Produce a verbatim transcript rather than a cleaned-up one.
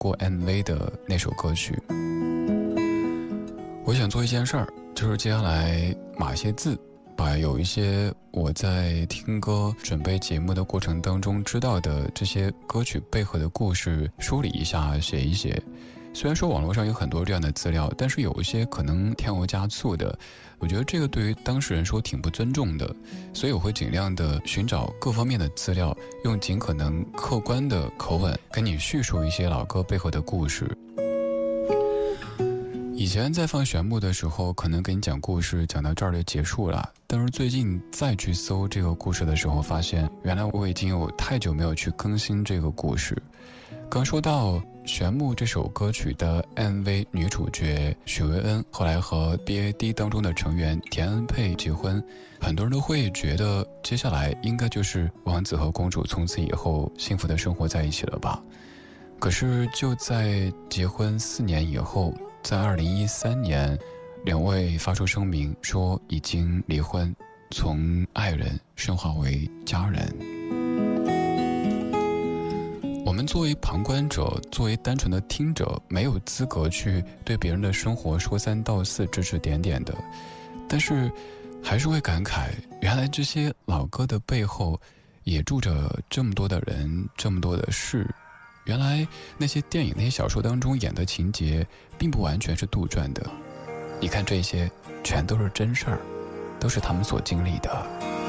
过 M V 的那首歌曲。我想做一件事儿，就是接下来码些字，把有一些我在听歌准备节目的过程当中知道的这些歌曲背后的故事梳理一下，写一写。虽然说网络上有很多这样的资料，但是有一些可能添油加醋的，我觉得这个对于当事人说挺不尊重的，所以我会尽量的寻找各方面的资料，用尽可能客观的口吻跟你叙述一些老歌背后的故事。以前在放玄牧的时候，可能给你讲故事讲到这儿就结束了，但是最近再去搜这个故事的时候，发现原来我已经有太久没有去更新这个故事。刚说到玄牧这首歌曲的 M V 女主角许维恩后来和 B A D 当中的成员田恩佩结婚，很多人都会觉得接下来应该就是王子和公主从此以后幸福的生活在一起了吧。可是就在结婚四年以后，在二零一三年，两位发出声明说已经离婚，从爱人升华为家人。我们作为旁观者，作为单纯的听者，没有资格去对别人的生活说三道四指指点点的，但是还是会感慨，原来这些老歌的背后也住着这么多的人，这么多的事。原来那些电影那些小说当中演的情节并不完全是杜撰的，你看这些全都是真事儿，都是他们所经历的。